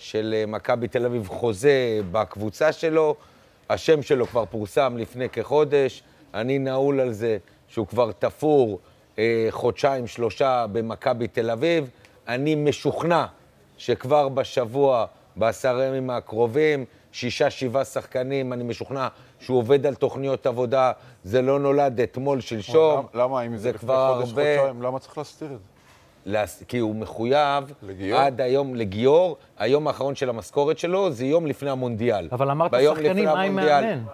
של מכבי תל אביב חוזה בקבוצה שלו, השם שלו כבר פורסם לפני כחודש, אני נעול על זה שהוא כבר תפור חודשיים שלושה במכבי תל אביב, אני משוכנע שכבר בשבוע, ב10 ימים הקרובים, 6-7 שחקנים, אני משוכנע שהוא עובד על תוכניות עבודה, זה לא נולד אתמול שלשום. למה? אם זה כבר הרבה... חודשיים, למה צריך להסתיר את זה? כי הוא מחויב לגיור? עד היום לגיור, היום האחרון של המשכורת שלו זה יום לפני המונדיאל. אבל אמרת שחקנים, מה עם מאמן?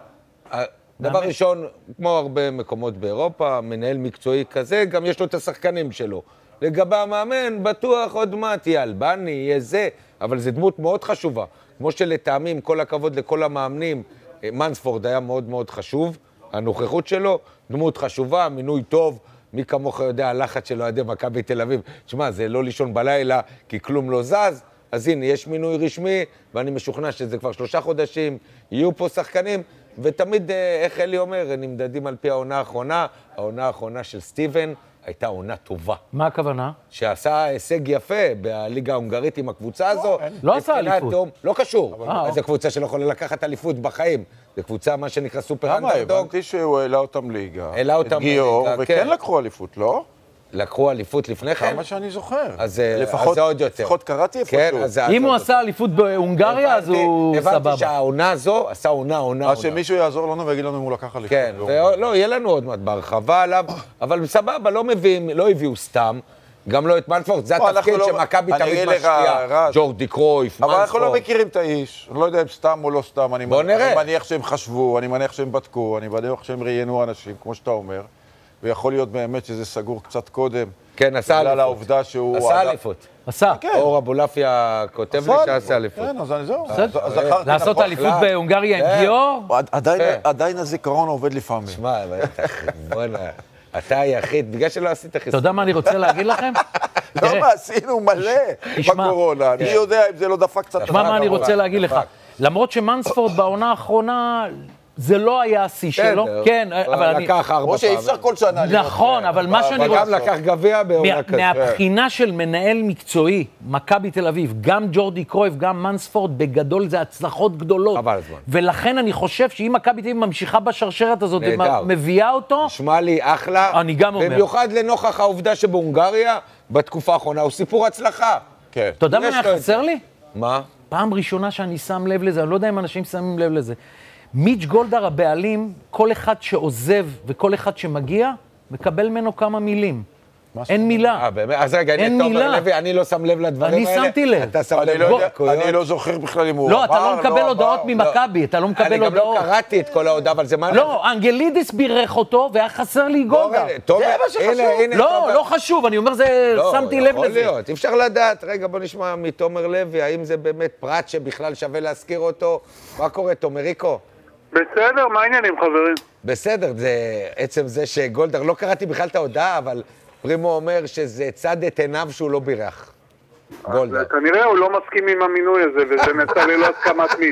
דבר ראשון, כמו הרבה מקומות באירופה, מנהל מקצועי כזה, גם יש לו את השחקנים שלו. לגבי המאמן, בטוח עוד מעט יהיה אלבני, יהיה זה, אבל זו דמות מאוד חשובה. כמו שלטעמים, כל הכבוד לכל המאמנים, מנספורד היה מאוד מאוד חשוב, הנוכחות שלו, דמות חשובה, מינוי טוב, מי כמוך יודע, הלחץ שלו עדי מכבי תל אביב. תשמע, זה לא לישון בלילה, כי כלום לא זז, אז הנה, יש מינוי רשמי, ואני משוכנע שזה כבר 3 חודשים, יהיו פה שחקנים, ותמיד, איך אלי אומר, נמדדים על פי העונה האחרונה, העונה האחרונה של סטיבן הייתה עונה טובה. מה הכוונה? שעשה הישג יפה בליגה ההונגרית עם הקבוצה הזו. לא עשה אליפות. לא קשור. זו קבוצה שלא יכולה לקחת אליפות בחיים. זו קבוצה, מה שנקרא סופר אנדרדוג. הבנתי שהוא העלה אותם ליגה. העלה אותם את גיור, ליגה, וכן כן. לקחו אליפות, לא? לקחו אליפות לפני כן? כמה שאני זוכר. אז זה עוד יותר. לפחות קראתי איפשהו. אם הוא עשה אליפות בהונגריה, אז הוא סבבה. הבנתי שהעונה הזו עשה עונה. אז שמישהו יעזור לנו ויגיד לנו אם הוא לקח אליפות. כן, לא, יהיה לנו עוד מעט בהרחבה עליו, אבל סבבה, לא הביאו סתם. גם לא את מנספורד, זה התפקיד שמכבי תמיד משקיעה. ג'ורדי קרויף, אבל אנחנו לא מכירים את האיש. אני לא יודע אם סתם או לא סתם. בוא נראה. אני מניח שהם חשבו, אני מניח שהם בדקו, אני מניח שהם ראיינו אנשים, כמו שאתה אומר. ויכול להיות באמת שזה סגור קצת קודם. כן, עשה אליפות. בגלל העובדה שהוא... עשה אליפות. עשה. אור אבולעפיה כותב לי שעשה אליפות. כן, אז זהו. לעשות אליפות בהונגריה עם גיור? עדיין הזיכרון עובד לפעמים. שמע, בוא'נה, אתה היחיד, בגלל שלא עשית חיסון. אתה יודע מה אני רוצה להגיד לכם? לא מה, עשינו מלא בקורונה. אני יודע אם זה לא דפק קצת... תשמע מה אני רוצה להגיד לך. למרות שמנספורד בעונה האחרונה... זה לא היה השיא שלו, כן, אבל אני... לקח 4 פעמים. או שאי אפשר כל שנה. נכון, אבל מה שאני רוצה... וגם לקח גביע בעונה כזאת. מהבחינה של מנהל מקצועי, מכבי תל אביב, גם ג'ורדי קרויף, גם מנספורד, בגדול זה הצלחות גדולות. חבל הזמן. ולכן אני חושב שאם מכבי תל אביב ממשיכה בשרשרת הזאת ומביאה אותו... נשמע לי אחלה. אני גם אומר. במיוחד לנוכח העובדה שבהונגריה, בתקופה האחרונה, הוא סיפור הצלחה. כן. אתה יודע מה היה חסר לי? מה? פעם ראשונה שאני שם לב לזה, אני לא יודע אם אנשים שמים לב לזה. מיץ' גולדהר הבעלים, כל אחד שעוזב וכל אחד שמגיע, מקבל ממנו כמה מילים. אין מילה. באמת? אז רגע, אני לא שם לב לדברים האלה. אני שמתי לב. אתה שם לב לדקויות? אני לא זוכר בכלל אם הוא... לא, אתה לא מקבל הודעות ממכבי, אתה לא מקבל הודעות. אני גם לא קראתי את כל ההודעה, אבל זה מה... לא, אנגלידיס בירך אותו, והיה חסר לי גולדהר. זה מה שחשוב. לא חשוב, אני אומר, שמתי לב לזה. יכול להיות, אפשר לדעת. רגע, בוא נשמע מתומר לוי, האם זה באמת פרט שבכלל שווה להזכיר אותו? מה קורה, תומריקו? בסדר, מה העניינים חברים? בסדר, זה עצם זה שגולדהר, לא קראתי בכלל את ההודעה, אבל פרימו אומר שזה צד את עיניו שהוא לא בירך. גולדהר. כנראה הוא לא מסכים עם המינוי הזה, וזה נעשה ללא הסכמת מיץ.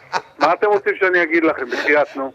מה אתם רוצים שאני אגיד לכם? בחייאת, נו.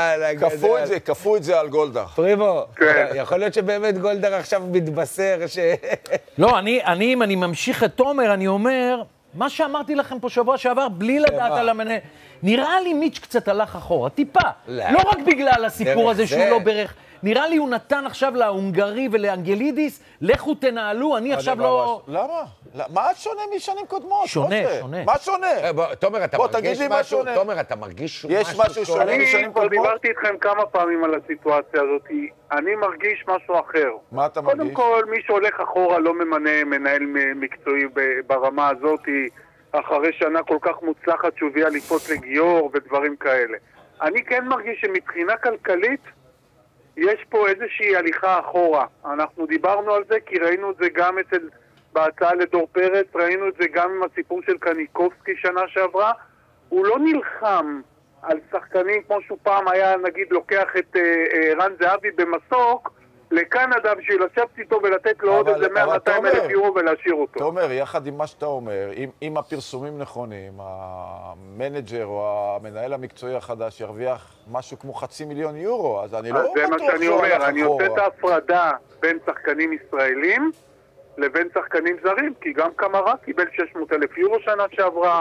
כפו את זה על גולדהר. פרימו, יכול להיות שבאמת גולדהר עכשיו מתבשר ש... לא, אם אני ממשיך את תומר, אני אומר... מה שאמרתי לכם פה שבוע שעבר, בלי לדעת על המנהל, נראה לי מיץ' קצת הלך אחורה, טיפה. לא רק בגלל הסיפור הזה שהוא לא ברך. נראה לי הוא נתן עכשיו להונגרי ולאנגלידיס, לכו תנהלו, אני עכשיו לא... למה? מה שונה משנים קודמות? שונה. מה שונה? תומר, אתה מרגיש משהו? תומר, אתה מרגיש משהו? יש משהו שונה משנים קודמות? אני כבר דיברתי איתכם כמה פעמים על הסיטואציה הזאת. אני מרגיש משהו אחר. מה אתה מרגיש? קודם כל, מי שהולך אחורה לא ממנה מנהל מקצועי ברמה הזאת, אחרי שנה כל כך מוצלחת שהוא הביא אליפות לגיור ודברים כאלה. אני כן מרגיש שמבחינה כלכלית, יש פה איזושהי הליכה אחורה. אנחנו דיברנו על זה כי ראינו את זה גם בהצעה לדור פרץ, ראינו את זה גם עם הסיפור של קניקובסקי שנה שעברה. הוא לא נלחם על שחקנים כמו שהוא פעם היה, נגיד, לוקח את רן זהבי במסוק לקנדה בשביל לשבת איתו ולתת לו עוד איזה 100-200 אלף יורו ולהשאיר אותו. תומר, יחד עם מה שאתה אומר, אם הפרסומים נכונים, המנג'ר או המנהל המקצועי החדש ירוויח משהו כמו 500,000 יורו, אז אני לא בטוח זה מה שאני אומר, אני עושה את ההפרדה בין שחקנים ישראלים לבין שחקנים זרים, כי גם קמרה קיבל 600,000 יורו שנה שעברה,